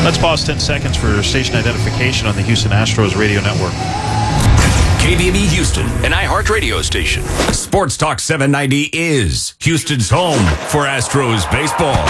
Let's pause 10 seconds for station identification on the Houston Astros radio network. KBME Houston, an iHeart radio station. Sports Talk 790 is Houston's home for Astros baseball.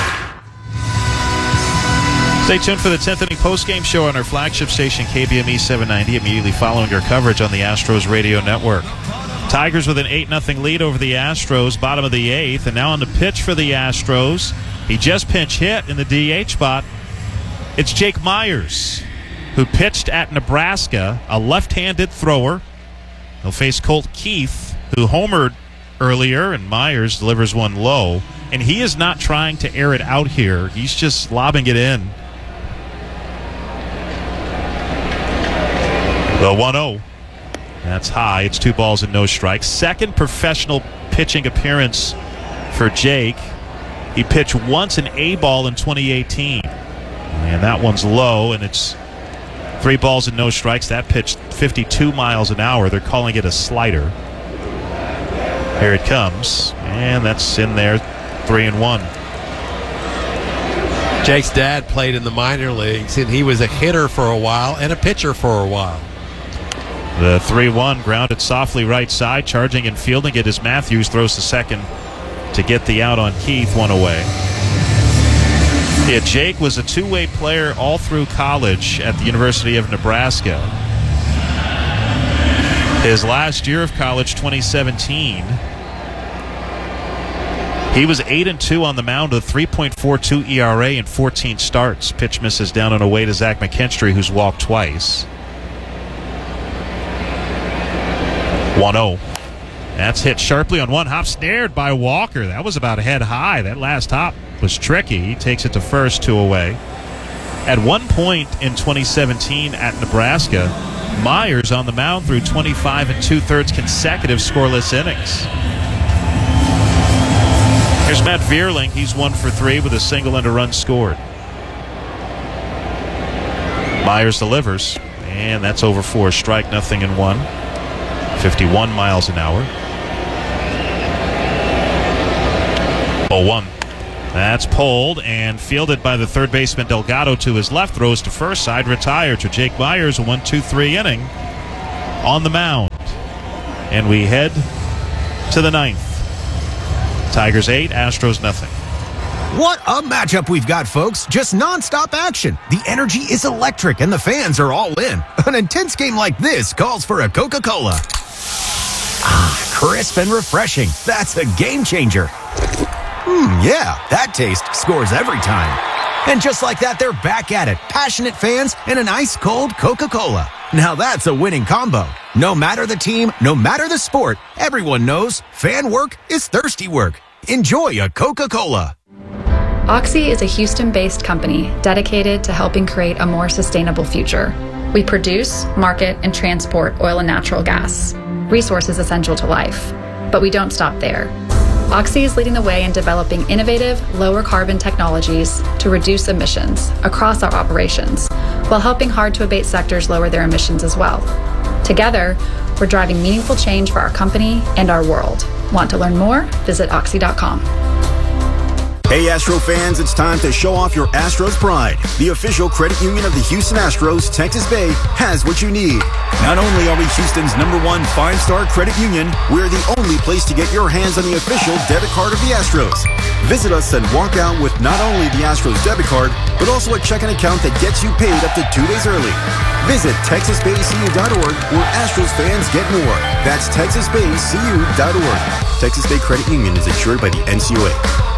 Stay tuned for the 10th inning postgame show on our flagship station, KBME 790, immediately following our coverage on the Astros radio network. Tigers with an 8-0 lead over the Astros, bottom of the 8th, and now on the pitch for the Astros. He just pinch hit in the DH spot. It's Jake Meyers, who pitched at Nebraska, a left-handed thrower. He'll face Colt Keith, who homered earlier, and Meyers delivers one low. And he is not trying to air it out here. He's just lobbing it in. The 1-0. That's high. It's 2 balls and no strikes. Second professional pitching appearance for Jake. He pitched once an A ball in 2018. And that one's low, and it's 3 balls and no strikes. That pitched 52 miles an hour. They're calling it a slider. Here it comes, and that's in there, 3-1. Jake's dad played in the minor leagues, and he was a hitter for a while and a pitcher for a while. The 3-1 grounded softly right side, charging and fielding it as Matthews throws to second to get the out on Keith, one away. Yeah, Jake was a two-way player all through college at the University of Nebraska. His last year of college, 2017, he was 8-2 on the mound with 3.42 ERA and 14 starts. Pitch misses down and away to Zach McKinstry, who's walked twice. 1-0. That's hit sharply on one hop, snared by Walker. That was about head high. That last hop was tricky. He takes it to first, 2 away. At one point in 2017 at Nebraska, Meyers on the mound threw 25 2/3 consecutive scoreless innings. Here's Matt Vierling. He's 1 for 3 with a single and a run scored. Meyers delivers, and that's over 4. Strike, 0-1. 51 miles an hour. 0-1. That's pulled and fielded by the third baseman Delgado to his left. Throws to first, side retired to Jake Meyers. A 1-2-3 inning on the mound. And we head to the 9th. Tigers 8, Astros 0. What a matchup we've got, folks. Just nonstop action. The energy is electric and the fans are all in. An intense game like this calls for a Coca-Cola. Ah, crisp and refreshing. That's a game changer. Yeah, that taste scores every time. And just like that, they're back at it. Passionate fans and an ice-cold Coca-Cola. Now that's a winning combo. No matter the team, no matter the sport, everyone knows fan work is thirsty work. Enjoy a Coca-Cola. Oxy is a Houston-based company dedicated to helping create a more sustainable future. We produce, market, and transport oil and natural gas, resources essential to life. But we don't stop there. Oxy is leading the way in developing innovative, lower carbon technologies to reduce emissions across our operations, while helping hard-to-abate sectors lower their emissions as well. Together, we're driving meaningful change for our company and our world. Want to learn more? Visit oxy.com. Hey Astro fans, it's time to show off your Astros pride. The official credit union of the Houston Astros, Texas Bay, has what you need. Not only are we Houston's #1 5-star credit union, we're the only place to get your hands on the official debit card of the Astros. Visit us and walk out with not only the Astros debit card, but also a checking account that gets you paid up to 2 days early. Visit TexasBayCU.org where Astros fans get more. That's TexasBayCU.org. Texas Bay Credit Union is insured by the NCUA.